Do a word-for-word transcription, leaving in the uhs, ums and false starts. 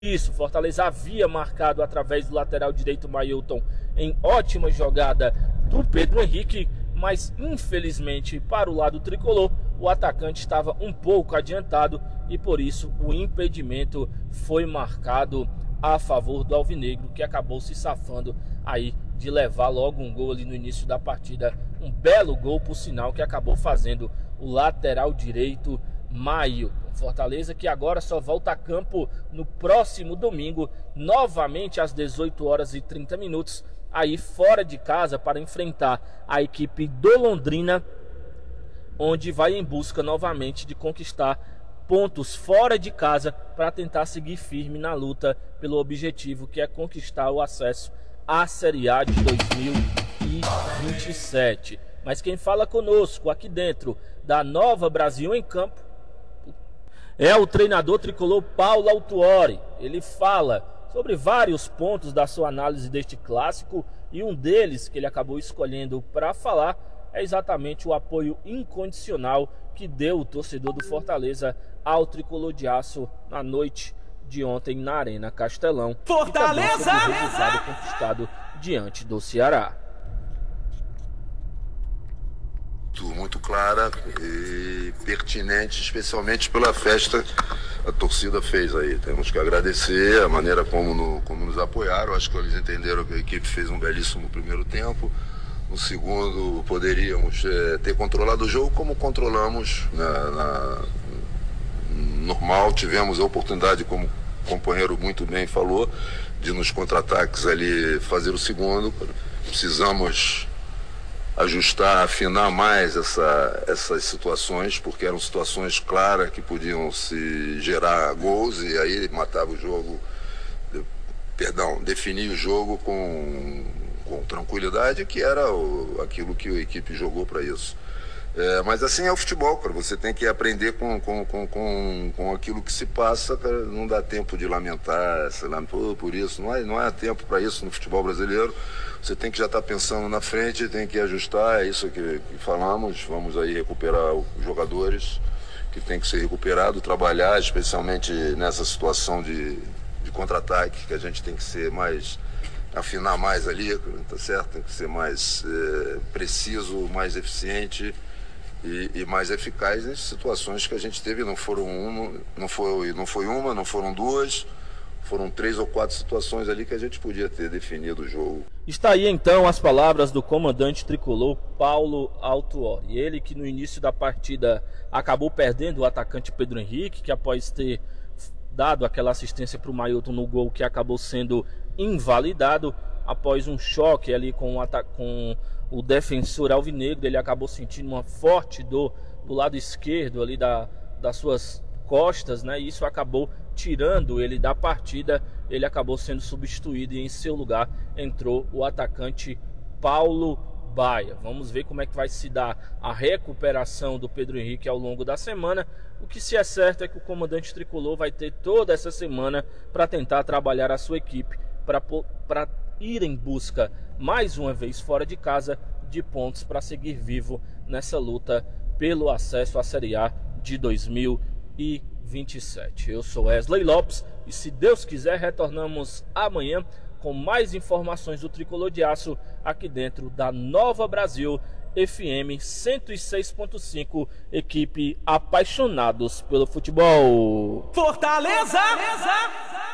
Isso, Fortaleza havia marcado através do lateral direito Mailton em ótima jogada do Pedro Henrique, mas infelizmente para o lado tricolor o atacante estava um pouco adiantado e por isso o impedimento foi marcado a favor do alvinegro, que acabou se safando aí de levar logo um gol ali no início da partida, um belo gol por sinal que acabou fazendo o lateral direito Mailton. Fortaleza que agora só volta a campo no próximo domingo, novamente às dezoito horas e trinta minutos, aí fora de casa para enfrentar a equipe do Londrina, onde vai em busca novamente de conquistar pontos fora de casa para tentar seguir firme na luta pelo objetivo que é conquistar o acesso à Série A de dois mil e vinte e sete. Mas quem fala conosco aqui dentro da Nova Brasil em Campo é o treinador tricolor Paulo Autuori. Ele fala sobre vários pontos da sua análise deste clássico e um deles que ele acabou escolhendo para falar é exatamente o apoio incondicional que deu o torcedor do Fortaleza ao tricolor de aço na noite de ontem na Arena Castelão. Fortaleza! E também sobre o resultado conquistado diante do Ceará. Muito clara e pertinente, especialmente pela festa que a torcida fez aí. Temos que agradecer a maneira como, no, como nos apoiaram. Acho que eles entenderam que a equipe fez um belíssimo primeiro tempo. No segundo, poderíamos é, ter controlado o jogo como controlamos na, na normal. Tivemos a oportunidade, como o companheiro muito bem falou, de nos contra-ataques ali fazer o segundo. Precisamos ajustar, afinar mais essa, essas situações, porque eram situações claras que podiam se gerar gols e aí matava o jogo, perdão, definir o jogo com, com tranquilidade, que era o, aquilo que a equipe jogou para isso. É, mas assim é o futebol, cara. Você tem que aprender com, com, com, com, com aquilo que se passa, cara. Não dá tempo de lamentar, sei lá, por, por isso. Não há, não há tempo para isso no futebol brasileiro. Você tem que já estar pensando na frente, tem que ajustar, é isso que, que falamos. Vamos aí recuperar os jogadores que tem que ser recuperado, trabalhar, especialmente nessa situação de, de contra-ataque, que a gente tem que ser mais, afinar mais ali, tá certo? Tem que ser mais é, preciso, mais eficiente e, e mais eficaz nas situações que a gente teve. Não foram uma, não foi, não foi uma, não foram duas. Foram três ou quatro situações ali que a gente podia ter definido o jogo. Está aí então as palavras do comandante tricolor Paulo Autuori. Ele que no início da partida acabou perdendo o atacante Pedro Henrique, que após ter dado aquela assistência para o Mailton no gol que acabou sendo invalidado, após um choque ali com o, com o defensor alvinegro, ele acabou sentindo uma forte dor do lado esquerdo ali da, das suas costas, né? E isso acabou tirando ele da partida. Ele acabou sendo substituído e em seu lugar entrou o atacante Paulo Baia. Vamos ver como é que vai se dar a recuperação do Pedro Henrique ao longo da semana. O que se é certo é que o comandante tricolor vai ter toda essa semana para tentar trabalhar a sua equipe para ir em busca, mais uma vez fora de casa, de pontos para seguir vivo nessa luta pelo acesso à Série A de dois mil e vinte e sete. Eu sou Wesley Lopes e, se Deus quiser, retornamos amanhã com mais informações do Tricolor de Aço aqui dentro da Nova Brasil F M cento e seis ponto cinco, equipe apaixonados pelo futebol. Fortaleza!